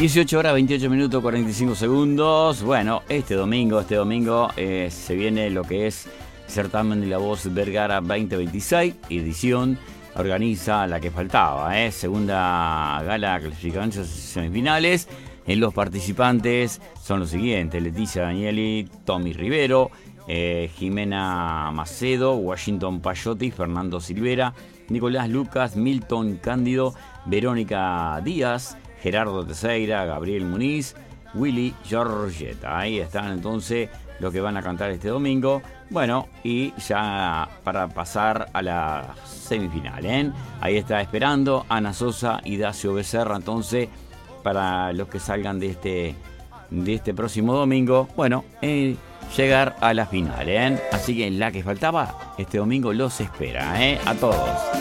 18 horas, 28 minutos, 45 segundos. Bueno, este domingo se viene lo que es Certamen de la Voz Vergara 2026, edición organiza la que faltaba, segunda gala clasificando semifinales. En los participantes son los siguientes: Leticia Danieli, Tommy Rivero, Jimena Macedo, Washington Payotti, Fernando Silvera, Nicolás Lucas, Milton Cándido, Verónica Díaz, Gerardo Teixeira, Gabriel Muniz, Willy Giorgetta. Ahí están entonces los que van a cantar este domingo. Bueno, y ya para pasar a la semifinal, ahí está esperando Ana Sosa y Dacio Becerra. Entonces, para los que salgan de este próximo domingo, bueno, llegar a la final, Así que la que faltaba este domingo los espera, a todos.